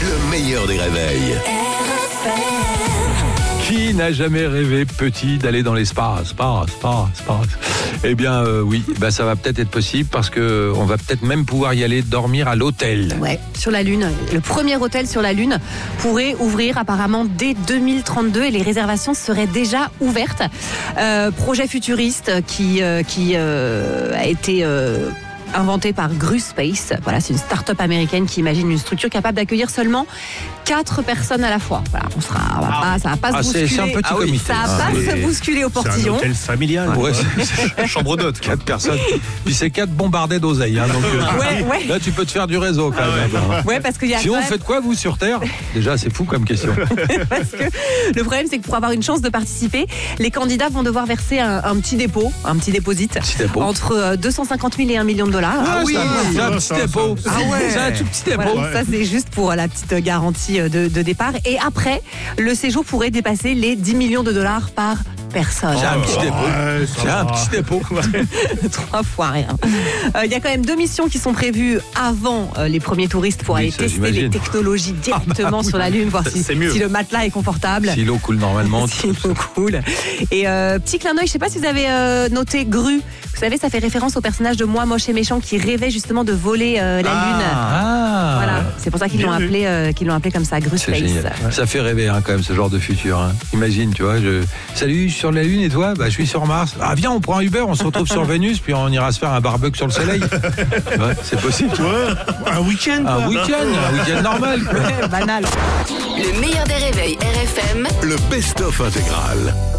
le meilleur des réveils. Qui n'a jamais rêvé petit d'aller dans l'espace? Eh bien oui, ça va peut-être être possible parce que on va peut-être même pouvoir y aller dormir à l'hôtel. Ouais, sur la Lune. Le premier hôtel sur la Lune pourrait ouvrir apparemment dès 2032 et les réservations seraient déjà ouvertes. Projet futuriste qui a été inventé par Gru Space. Voilà, c'est une start-up américaine qui imagine une structure capable d'accueillir seulement 4 personnes à la fois. Voilà, ça va pas se bousculer. C'est un petit comité. Ça va pas se bousculer au portillon. C'est un hôtel familial. Ouais, c'est chambre d'hôte, 4 personnes. Puis c'est 4 bombardés d'oseille. Donc, ouais. Là, tu peux te faire du réseau quand même. Ouais, parce qu'il y a. Sinon, vous faites quoi, vous, sur Terre? Déjà, c'est fou comme question. Parce que le problème, c'est que pour avoir une chance de participer, les candidats vont devoir verser un petit dépôt, un petit déposit, entre 250 000 et 1 million de dollars. Ah oui, c'est un petit dépôt. C'est un tout petit dépôt. Voilà, ça, c'est juste pour la petite garantie de départ. Et après, le séjour pourrait dépasser les 10 millions de dollars par personne. J'ai un petit dépôt. J'ai un petit dépôt. 3 fois rien. Il y a quand même 2 missions qui sont prévues avant les premiers touristes pour aller tester les technologies directement sur la Lune, voir si le matelas est confortable. Si l'eau coule normalement. Si l'eau coule. Et petit clin d'œil, je ne sais pas si vous avez noté Gru. Vous savez, ça fait référence au personnage de Moi, Moche et Méchant qui rêvait justement de voler la Lune. Voilà, c'est pour ça qu'ils l'ont appelé comme ça, Gru Space. Génial. Ça fait rêver quand même ce genre de futur. Imagine, tu vois, salut, je suis sur la Lune et toi? Je suis sur Mars. Ah viens, on prend un Uber, on se retrouve sur Vénus, puis on ira se faire un barbecue sur le soleil. Ouais, c'est possible. Un week-end. Un week-end normal. Banal. Le meilleur des réveils RFM. Le best-of intégral.